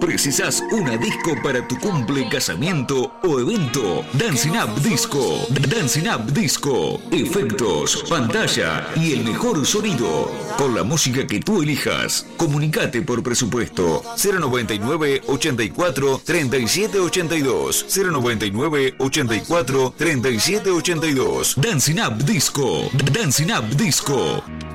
¿Precisás una disco para tu cumple, casamiento o evento? Dancing Up Disco. Dancing Up Disco. Efectos, pantalla y el mejor sonido. Con la música que tú elijas. Comunicate por presupuesto. 099 84 37 82. 099 84 37 82. Dancing Up Disco. Dancing Up Disco.